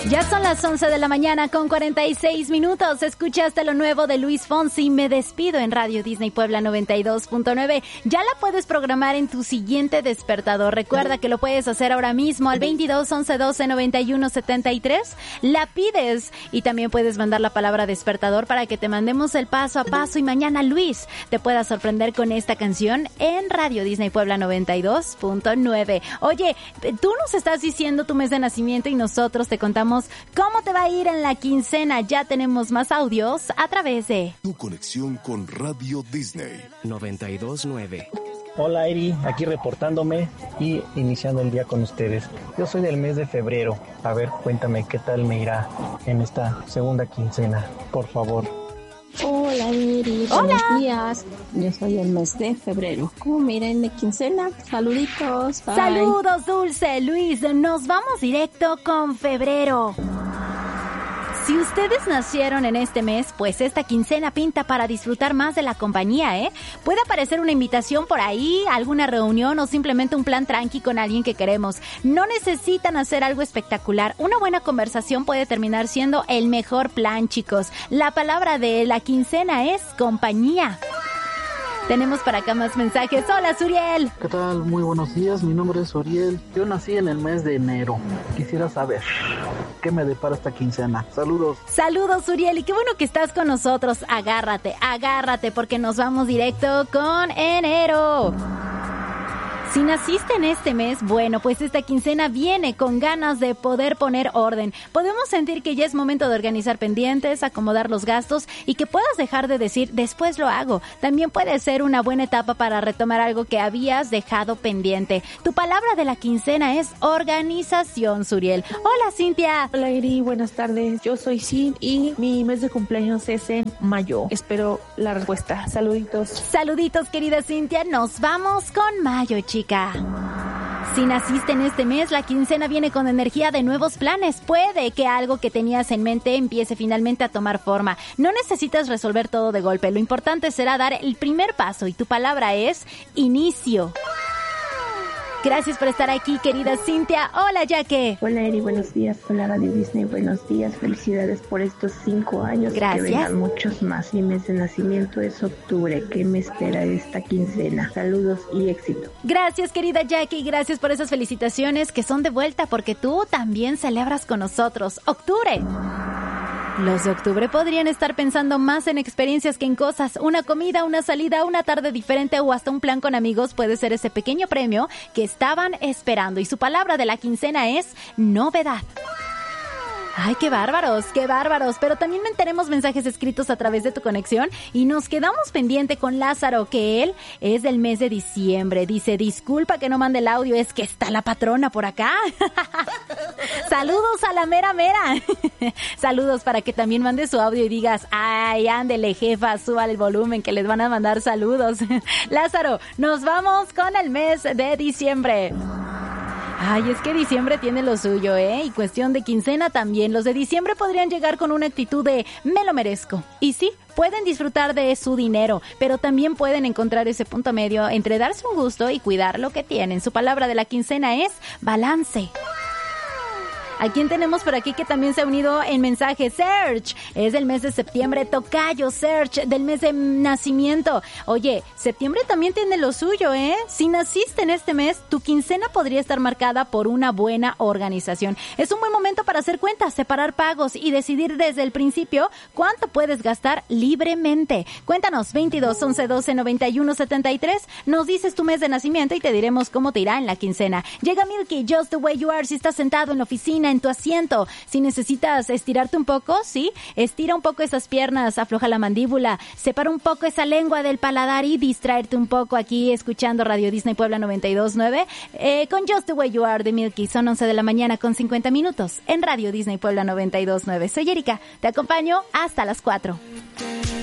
Ya son las 11 de la mañana con 46 minutos. Escuchaste lo nuevo de Luis Fonsi. Me despido en Radio Disney Puebla 92.9. Ya la puedes programar en tu siguiente despertador. Recuerda que lo puedes hacer ahora mismo al 22 11 12 91 73. La pides y también puedes mandar la palabra despertador para que te mandemos el paso a paso y mañana Luis te pueda sorprender con esta canción en Radio Disney Puebla 92.9. Oye, tú nos estás diciendo tu mes de nacimiento y nosotros te contamos cómo te va a ir en la quincena. Ya tenemos más audios a través de tu conexión con Radio Disney 92.9. Hola Eri, aquí reportándome y iniciando el día con ustedes. Yo soy del mes de febrero. A ver, cuéntame qué tal me irá en esta segunda quincena, por favor. Hola Eri, buenos días. Yo soy el mes de febrero. ¿Cómo me irá en la quincena? Saluditos, bye. Saludos, Dulce, Luis. Nos vamos directo con febrero. Si ustedes nacieron en este mes, pues esta quincena pinta para disfrutar más de la compañía, ¿eh? Puede aparecer una invitación por ahí, alguna reunión o simplemente un plan tranqui con alguien que queremos. No necesitan hacer algo espectacular. Una buena conversación puede terminar siendo el mejor plan, chicos. La palabra de la quincena es compañía. Tenemos para acá más mensajes. Hola, Suriel. ¿Qué tal? Muy buenos días. Mi nombre es Suriel. Yo nací en el mes de enero. Quisiera saber qué me depara esta quincena. Saludos. Saludos, Suriel. Y qué bueno que estás con nosotros. Agárrate, porque nos vamos directo con enero. Si naciste en este mes, bueno, pues esta quincena viene con ganas de poder poner orden. Podemos sentir que ya es momento de organizar pendientes, acomodar los gastos y que puedas dejar de decir, después lo hago. También puede ser una buena etapa para retomar algo que habías dejado pendiente. Tu palabra de la quincena es organización, Suriel. Hola, Cintia. Hola, Eri, buenas tardes. Yo soy Cin y mi mes de cumpleaños es en mayo. Espero la respuesta. Saluditos. Saluditos, querida Cintia. Nos vamos con mayo, chicos. Si naciste en este mes, la quincena viene con energía de nuevos planes. Puede que algo que tenías en mente empiece finalmente a tomar forma. No necesitas resolver todo de golpe. Lo importante será dar el primer paso y tu palabra es inicio. Gracias por estar aquí, querida Cintia. Hola, Yaque. Hola, Eri, buenos días. Hola, Radio Disney, buenos días. Felicidades por estos 5 años. Gracias. Que vengan muchos más. Mi mes de nacimiento es octubre. ¿Qué me espera esta quincena? Saludos y éxito. Gracias, querida Jackie. Gracias por esas felicitaciones que son de vuelta porque tú también celebras con nosotros. Octubre. Los de octubre podrían estar pensando más en experiencias que en cosas. Una comida, una salida, una tarde diferente o hasta un plan con amigos puede ser ese pequeño premio que estaban esperando. Y su palabra de la quincena es novedad. ¡Ay, qué bárbaros, qué bárbaros! Pero también tenemos mensajes escritos a través de tu conexión y nos quedamos pendiente con Lázaro, que él es del mes de diciembre. Dice, disculpa que no mande el audio, es que está la patrona por acá. Saludos a la mera mera. Saludos para que también mande su audio y digas, ¡ay, ándele, jefa, súbale el volumen que les van a mandar saludos! Lázaro, nos vamos con el mes de diciembre. Ay, es que diciembre tiene lo suyo, ¿eh? Y cuestión de quincena también. Los de diciembre podrían llegar con una actitud de me lo merezco. Y sí, pueden disfrutar de su dinero, pero también pueden encontrar ese punto medio entre darse un gusto y cuidar lo que tienen. Su palabra de la quincena es balance. ¿A quién tenemos por aquí que también se ha unido en mensaje? Serge, es del mes de septiembre. Tocayo, Serge, del mes de nacimiento. Oye, septiembre también tiene lo suyo, ¿eh? Si naciste en este mes, tu quincena podría estar marcada por una buena organización. Es un buen momento para hacer cuentas, separar pagos y decidir desde el principio cuánto puedes gastar libremente. Cuéntanos, 22 11 12 91 73. Nos dices tu mes de nacimiento y te diremos cómo te irá en la quincena. Llega Milky, Just the Way You Are, si estás sentado en la oficina, en tu asiento. Si necesitas estirarte un poco, ¿sí? Estira un poco esas piernas, afloja la mandíbula, separa un poco esa lengua del paladar y distraerte un poco aquí escuchando Radio Disney Puebla 92.9 con Just the Way You Are de Milky. Son 11 de la mañana con 50 minutos en Radio Disney Puebla 92.9. Soy Erika, te acompaño hasta las 4.